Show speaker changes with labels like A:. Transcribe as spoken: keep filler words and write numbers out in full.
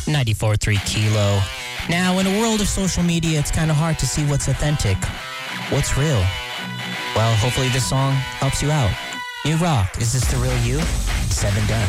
A: ninety-four point three Kilo. Now, in a world of social media, it's kind of hard to see what's authentic, what's real. Well, hopefully this song helps you out. New Rock, is this the real you? Seven Dust.